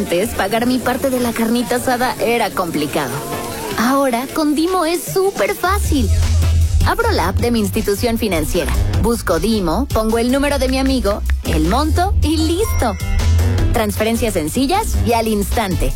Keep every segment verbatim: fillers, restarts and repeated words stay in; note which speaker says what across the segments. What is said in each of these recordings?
Speaker 1: Antes, pagar mi parte de la carnita asada era complicado. Ahora, con Dimo es súper fácil. Abro la app de mi institución financiera, busco Dimo, pongo el número de mi amigo, el monto y listo. Transferencias sencillas y al instante.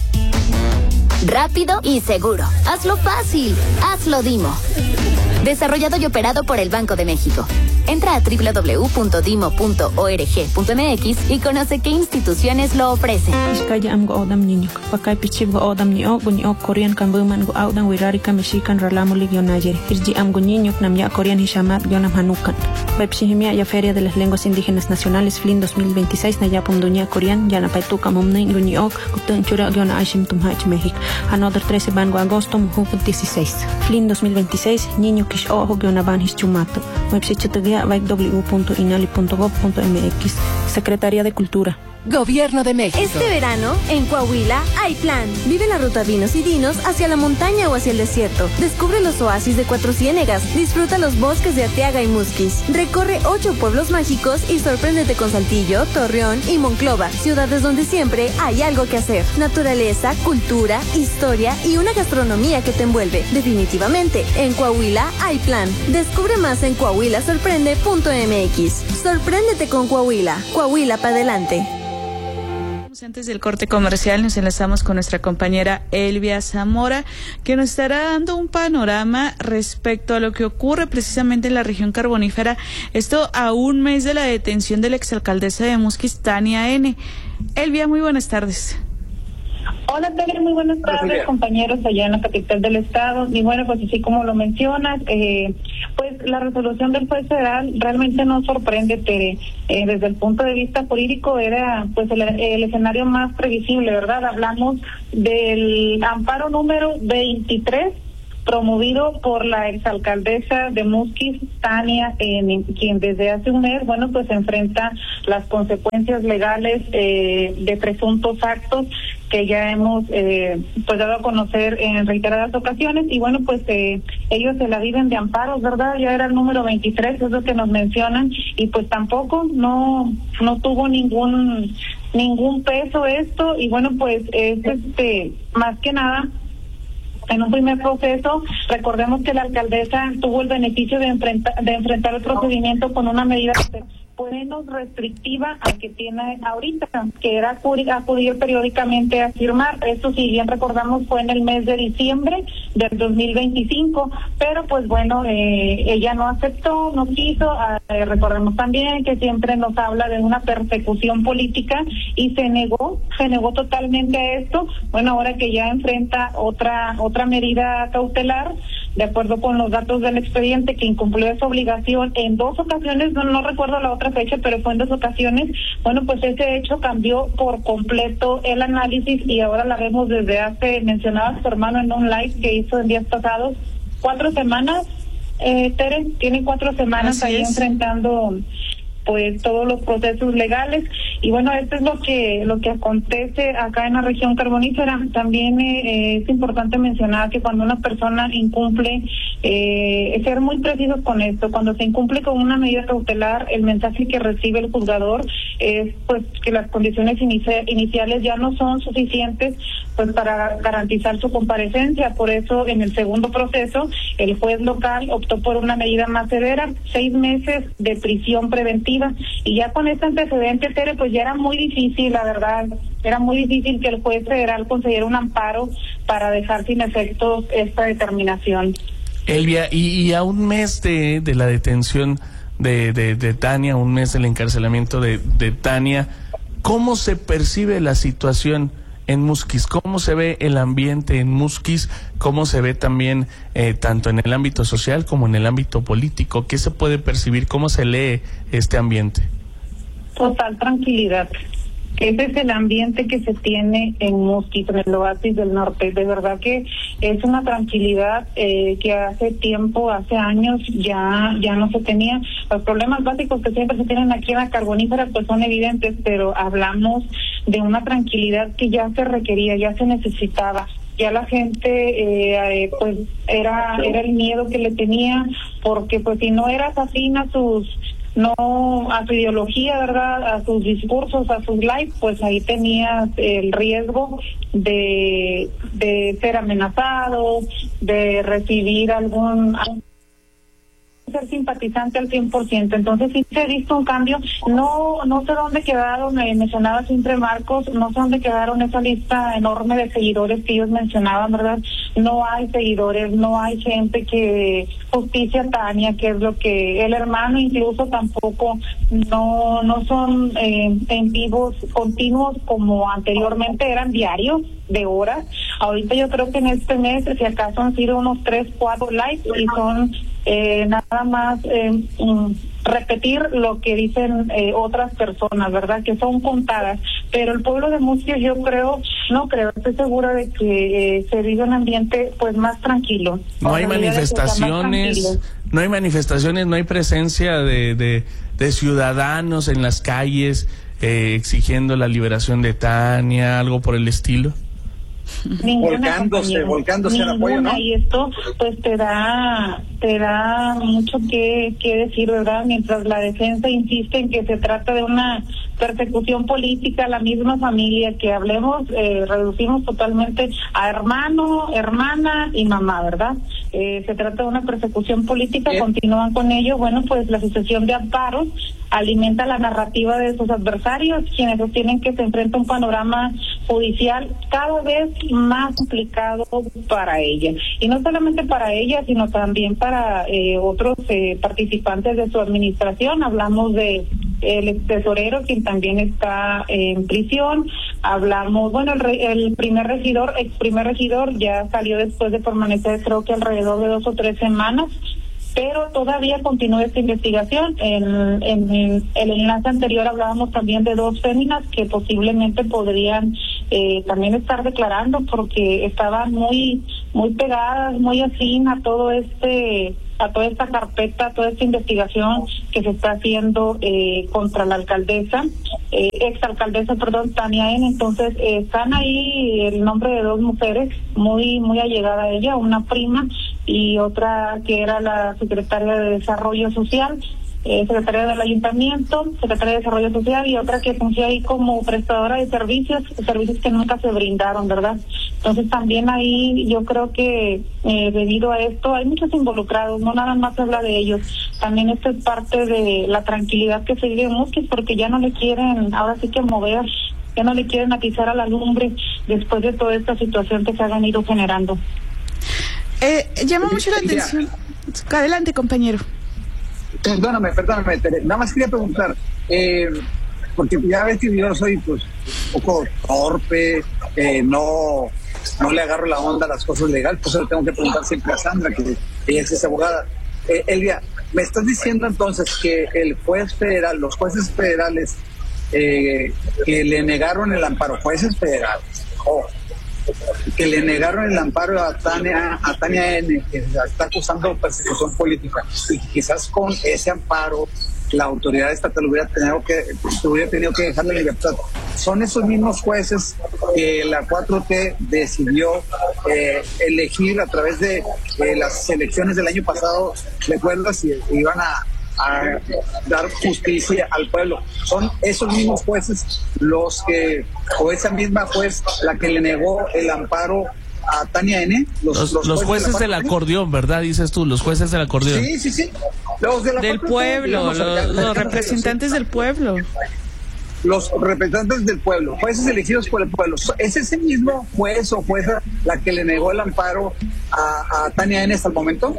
Speaker 1: Rápido y seguro. Hazlo fácil. Hazlo Dimo. Desarrollado y operado por el Banco de México. Entra a doble u doble u doble u punto dimo punto org punto m x y conoce qué instituciones lo ofrecen.
Speaker 2: Iskaya am go odam niño. Pakay pichib go odam ni o bunyo Korean kambuman go audan wirari kamishikan ralamulig yonayer. Irji am go niño namya Korean hishamat yonam hanukan. Bepsihimia ya Feria de las Lenguas Indígenas Nacionales F L I N dos mil veintiséis Nayapum Duña Korean yana paituka mumne guñiok gutun chura yona ashim tumhach México. Another trece bango agosto muhu dieciséis. F L I N dos mil veintiséis niño kish ojo yona ban hischumato. Website doble u punto inali punto gob punto m x. Secretaría de Cultura.
Speaker 3: Gobierno de México.
Speaker 4: Este verano, en Coahuila, hay plan. Vive la ruta Vinos y Dinos hacia la montaña o hacia el desierto. Descubre los oasis de Cuatro Ciénegas. Disfruta los bosques de Arteaga y Musquis. Recorre ocho pueblos mágicos y sorpréndete con Saltillo, Torreón y Monclova. Ciudades donde siempre hay algo que hacer. Naturaleza, cultura, historia y una gastronomía que te envuelve. Definitivamente, en Coahuila hay plan. Descubre más en coahuila sorprende punto m x. Sorpréndete con Coahuila. Coahuila para adelante.
Speaker 5: Antes del corte comercial nos enlazamos con nuestra compañera Elvia Zamora, que nos estará dando un panorama respecto a lo que ocurre precisamente en la región carbonífera, esto a un mes de la detención de la exalcaldesa de Musquis, Tania N. Elvia, muy buenas tardes.
Speaker 6: Hola, Tere, muy buenas tardes, compañeros allá en la capital del estado. Y bueno, pues así como lo mencionas, eh, pues la resolución del juez federal realmente no sorprende, Tere. Eh, desde el punto de vista jurídico era pues el, el escenario más previsible, ¿verdad? Hablamos del amparo número veintitrés, promovido por la exalcaldesa de Musquis, Tania, en quien desde hace un mes, bueno, pues enfrenta las consecuencias legales eh, de presuntos actos que ya hemos eh, pues dado a conocer en reiteradas ocasiones. Y bueno, pues eh, ellos se la viven de amparos, ¿verdad? Ya era el número veintitrés, es lo que nos mencionan, y pues tampoco no no tuvo ningún ningún peso esto. Y bueno, pues es este más que nada en un primer proceso. Recordemos que la alcaldesa tuvo el beneficio de enfrentar, de enfrentar el procedimiento con una medida menos restrictiva al que tiene ahorita, que era acudir, acudir periódicamente a firmar. Esto, si bien recordamos, fue en el mes de diciembre del dos mil veinticinco, pero pues bueno, eh, ella no aceptó, no quiso. Eh, recordemos también que siempre nos habla de una persecución política y se negó, se negó totalmente a esto. Bueno, ahora que ya enfrenta otra otra medida cautelar, de acuerdo con los datos del expediente, que incumplió esa obligación en dos ocasiones, no, no recuerdo la otra fecha, pero fue en dos ocasiones. Bueno, pues ese hecho cambió por completo el análisis y ahora la vemos desde hace, mencionaba su hermano en un live que hizo en días pasados, cuatro semanas, eh, Tere, tiene cuatro semanas Así ahí es. enfrentando pues todos los procesos legales. Y bueno, esto es lo que lo que acontece acá en la región carbonífera. También eh, es importante mencionar que cuando una persona incumple, eh, ser muy precisos con esto, cuando se incumple con una medida cautelar, el mensaje que recibe el juzgador es pues que las condiciones inicia, iniciales ya no son suficientes pues para garantizar su comparecencia. Por eso en el segundo proceso el juez local optó por una medida más severa, seis meses de prisión preventiva. Y ya con este antecedente, Tere, pues ya era muy difícil, la verdad, era muy difícil que el juez federal concediera un amparo para dejar sin efectos esta determinación.
Speaker 7: Elvia, y, y a un mes de, de la detención de, de, de Tania, un mes del encarcelamiento de, de Tania, ¿cómo se percibe la situación en Musquis? ¿Cómo se ve el ambiente en Musquis? ¿Cómo se ve también eh, tanto en el ámbito social como en el ámbito político? ¿Qué se puede percibir? ¿Cómo se lee este ambiente?
Speaker 6: Total tranquilidad. Ese es el ambiente que se tiene en Musquis, en el oasis del norte. De verdad que es una tranquilidad eh, que hace tiempo, hace años ya ya no se tenía. Los problemas básicos que siempre se tienen aquí en la carbonífera pues son evidentes, pero hablamos de una tranquilidad que ya se requería, ya se necesitaba. Ya la gente eh, eh, pues era era el miedo que le tenía, porque pues si no eras afín a sus no a su ideología, ¿verdad? A sus discursos, a sus lives, pues ahí tenías el riesgo de, de ser amenazado, de recibir algún... ser simpatizante al cien por ciento. Entonces sí se ha visto un cambio. No no sé dónde quedaron, eh, mencionaba siempre Marcos, no sé dónde quedaron esa lista enorme de seguidores que ellos mencionaban, ¿verdad? No hay seguidores, no hay gente que justicia a Tania, que es lo que el hermano incluso tampoco, no no son eh, en vivos continuos como anteriormente eran, diarios de horas. Ahorita yo creo que en este mes, si acaso han sido unos tres, cuatro likes y son eh, nada más eh, um, repetir lo que dicen eh, otras personas, ¿verdad? Que son contadas. Pero el pueblo de Musquis, yo creo, no creo, estoy segura de que eh, se vive un ambiente pues más tranquilo.
Speaker 7: No hay manifestaciones, no hay manifestaciones, no hay presencia de, de, de ciudadanos en las calles eh, exigiendo la liberación de Tania, algo por el estilo.
Speaker 6: Ninguna,
Speaker 3: volcándose,
Speaker 6: compañero.
Speaker 3: volcándose en apoyo, ¿no?
Speaker 6: Y esto pues te da te da mucho que, que decir, ¿verdad? Mientras la defensa insiste en que se trata de una persecución política, la misma familia que hablemos, eh, reducimos totalmente a hermano, hermana y mamá, ¿verdad? Eh, se trata de una persecución política, Bien. Continúan con ello. Bueno, pues la sucesión de amparos alimenta la narrativa de sus adversarios, quienes sostienen que se enfrenta un panorama judicial cada vez más complicado para ella. Y no solamente para ella, sino también para eh, otros eh, participantes de su administración. Hablamos de el ex tesorero, quien también está eh, en prisión. Hablamos, bueno, el, re, el primer regidor, ex primer regidor, ya salió después de permanecer creo que alrededor de dos o tres semanas, pero todavía continúa esta investigación. En, en, en el enlace anterior hablábamos también de dos féminas que posiblemente podrían eh, también estar declarando porque estaban muy muy pegadas, muy afín a todo este a toda esta carpeta, a toda esta investigación que se está haciendo eh, contra la alcaldesa, eh, exalcaldesa, perdón, Tania N. Entonces eh, están ahí el nombre de dos mujeres muy muy allegada a ella, una prima y otra que era la secretaria de Desarrollo Social, eh, secretaria del Ayuntamiento, secretaria de Desarrollo Social, y otra que fungía ahí como prestadora de servicios, servicios que nunca se brindaron, ¿verdad? Entonces también ahí yo creo que eh, debido a esto hay muchos involucrados, no nada más se habla de ellos, también esto es parte de la tranquilidad que se vive en Musquis porque ya no le quieren, ahora sí que mover, ya no le quieren atizar a la lumbre después de toda esta situación que se ha venido generando.
Speaker 5: Eh, llama mucho la atención. Adelante, compañero.
Speaker 3: Perdóname, perdóname, Tere. Nada más quería preguntar, eh, porque ya ves que yo soy pues un poco torpe, eh, no no le agarro la onda a las cosas legales, pues le tengo que preguntar siempre a Sandra, que ella es abogada. Eh, Elvia, me estás diciendo entonces que el juez federal, los jueces federales eh, que le negaron el amparo, jueces federales, oh, que le negaron el amparo a Tania, a Tania N, que está acusando persecución política, y quizás con ese amparo la autoridad estatal hubiera tenido que, hubiera tenido que dejarle la libertad. Son esos mismos jueces que la cuatro T decidió eh, elegir a través de eh, las elecciones del año pasado. Recuerda si iban a a dar justicia al pueblo. Son esos mismos jueces los que, o esa misma juez la que le negó el amparo a Tania N.
Speaker 7: Los, los, los, los jueces, jueces del acordeón, ¿verdad? Dices tú, los jueces del acordeón.
Speaker 3: Sí, sí, sí. Los de la
Speaker 5: del pueblo, los, los representantes del pueblo.
Speaker 3: Los representantes del pueblo, jueces elegidos por el pueblo. ¿Es ese mismo juez o jueza la que le negó el amparo a, a Tania N hasta el momento?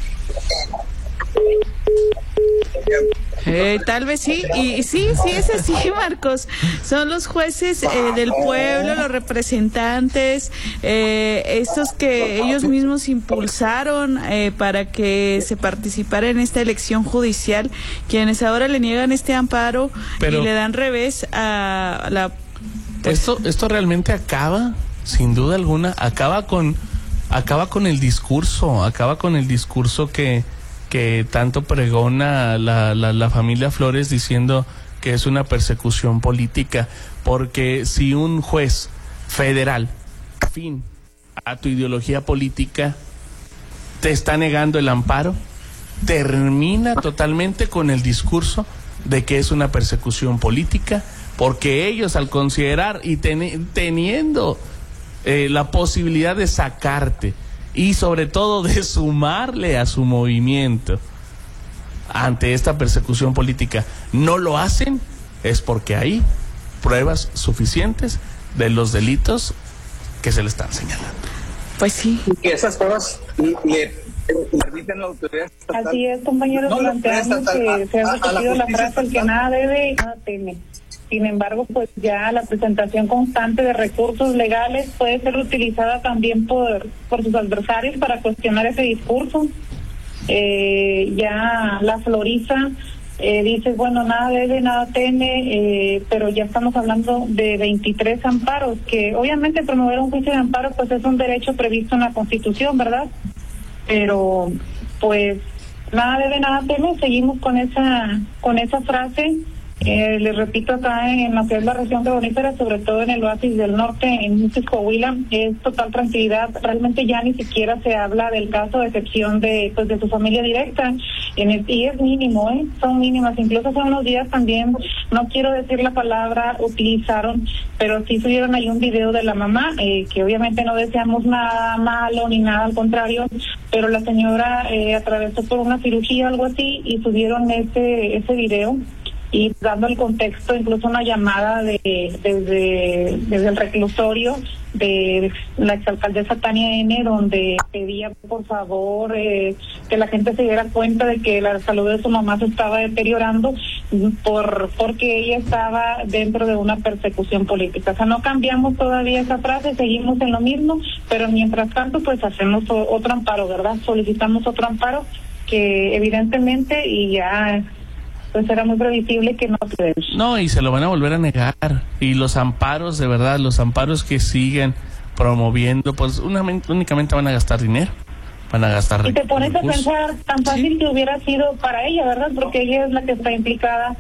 Speaker 5: Eh, tal vez sí, y sí, sí es así, Marcos. Son los jueces eh, del pueblo, los representantes, eh, estos que ellos mismos impulsaron eh, para que se participara en esta elección judicial, quienes ahora le niegan este amparo. Pero, y le dan revés a la...
Speaker 7: Pues, esto, esto realmente acaba, sin duda alguna, acaba con, acaba con el discurso, acaba con el discurso que... que tanto pregona la, la, la familia Flores diciendo que es una persecución política, porque si un juez federal afín a tu ideología política te está negando el amparo, termina totalmente con el discurso de que es una persecución política, porque ellos, al considerar y ten, teniendo eh, la posibilidad de sacarte y sobre todo de sumarle a su movimiento ante esta persecución política, no lo hacen, es porque hay pruebas suficientes de los delitos que se le están señalando.
Speaker 5: Pues sí.
Speaker 3: Y que esas pruebas le permiten a la autoridad estatal.
Speaker 6: Así es, compañeros,
Speaker 3: no
Speaker 6: durante años que se ha repetido la frase, el que nada debe, nada teme. Sin embargo, pues ya la presentación constante de recursos legales puede ser utilizada también por, por sus adversarios para cuestionar ese discurso. Eh, ya la floriza eh, dice, bueno, nada debe, nada teme, eh, pero ya estamos hablando de veintitrés amparos, que obviamente promover un juicio de amparo pues es un derecho previsto en la Constitución, ¿verdad? Pero pues nada debe, nada teme, seguimos con esa, con esa frase. Eh, les repito, acá en lo que es la región carbonífera, sobre todo en el oasis del norte, en Musquis, Coahuila, es total tranquilidad. Realmente ya ni siquiera se habla del caso de excepción de pues de su familia directa, en el, y es mínimo, ¿eh? Son mínimas. Incluso hace unos días también, no quiero decir la palabra, utilizaron, pero sí subieron ahí un video de la mamá, eh, que obviamente no deseamos nada malo ni nada, al contrario, pero la señora eh, atravesó por una cirugía o algo así y subieron ese ese video. Y dando el contexto, incluso una llamada de desde desde el reclusorio de la exalcaldesa Tania N, donde pedía por favor eh, que la gente se diera cuenta de que la salud de su mamá se estaba deteriorando por porque ella estaba dentro de una persecución política. O sea, no cambiamos todavía esa frase, seguimos en lo mismo, pero mientras tanto pues hacemos otro amparo, ¿verdad? Solicitamos otro amparo que evidentemente y ya pues era muy previsible que no podemos.
Speaker 7: No, y se lo van a volver a negar. Y los amparos, de verdad, los amparos que siguen promoviendo, pues una, únicamente van a gastar dinero, van a gastar recursos.
Speaker 6: Y te pones a pensar, tan fácil sí. que hubiera sido para ella, ¿verdad? Porque ella es la que está implicada,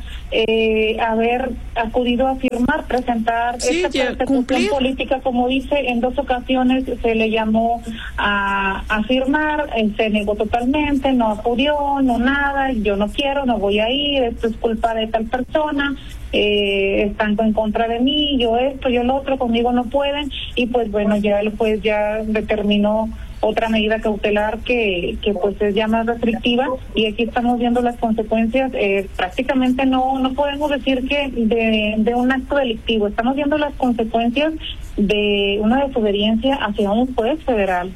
Speaker 6: eh, haber acudido a firmar, presentar
Speaker 5: sí,
Speaker 6: esta persecución política, como dice, en dos ocasiones se le llamó a, a firmar, él se negó totalmente, no acudió, no nada, yo no quiero, no voy a ir, esto es culpa de tal persona, eh, están en contra de mí, yo esto, yo lo otro, conmigo no pueden, y pues bueno, ya el juez ya determinó otra medida cautelar que, que pues es ya más restrictiva, y aquí estamos viendo las consecuencias. Eh, prácticamente no no podemos decir que de, de un acto delictivo, estamos viendo las consecuencias de una desobediencia hacia un juez federal.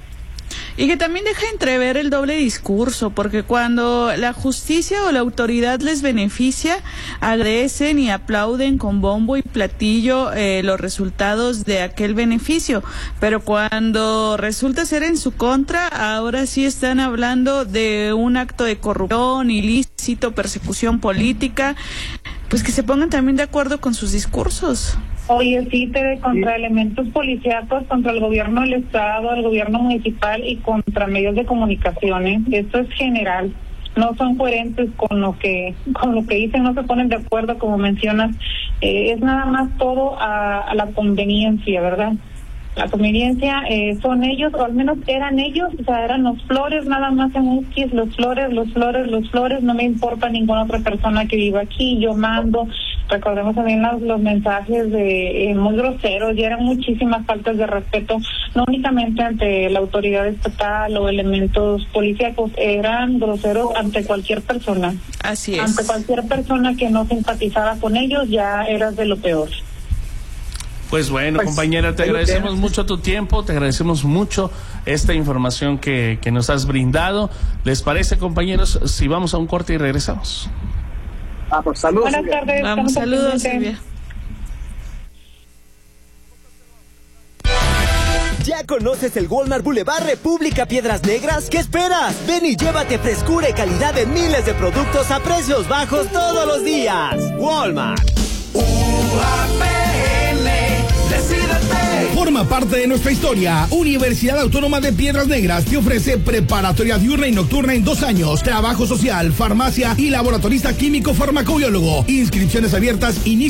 Speaker 5: Y que también deja entrever el doble discurso, porque cuando la justicia o la autoridad les beneficia, agradecen y aplauden con bombo y platillo eh, los resultados de aquel beneficio, pero cuando resulta ser en su contra, ahora sí están hablando de un acto de corrupción, ilícito, persecución política. Pues que se pongan también de acuerdo con sus discursos.
Speaker 6: Oye, sí, te contra elementos policíacos, contra el gobierno del estado, el gobierno municipal y contra medios de comunicaciones. Esto es general. No son coherentes con lo que con lo que dicen, no se ponen de acuerdo, como mencionas. Eh, es nada más todo a, a la conveniencia, ¿verdad? La conveniencia eh, son ellos, o al menos eran ellos, o sea, eran los Flores, nada más en Musquis, los Flores, los Flores, los Flores, no me importa ninguna otra persona que viva aquí, yo mando. Recordemos también los, los mensajes de eh, muy groseros, y eran muchísimas faltas de respeto, no únicamente ante la autoridad estatal o elementos policíacos, eran groseros ante cualquier persona.
Speaker 5: Así es.
Speaker 6: Ante cualquier persona que no simpatizara con ellos, ya eras de lo peor.
Speaker 7: Pues bueno, pues, compañera, te agradecemos mucho tu tiempo, te agradecemos mucho esta información que, que nos has brindado. ¿Les parece, compañeros, si vamos a un corte y regresamos?
Speaker 3: Ah, pues saludos.
Speaker 6: Buenas tardes.
Speaker 5: Vamos, saludos, Silvia.
Speaker 8: ¿Ya conoces el Walmart Boulevard República Piedras Negras? ¿Qué esperas? Ven y llévate frescura y calidad de miles de productos a precios bajos todos los días. Walmart.
Speaker 9: U A P N, decídete. Forma parte de nuestra historia. Universidad Autónoma de Piedras Negras te ofrece preparatoria diurna y nocturna en dos años, trabajo social, farmacia y laboratorista químico farmacobiólogo. Inscripciones abiertas, inicio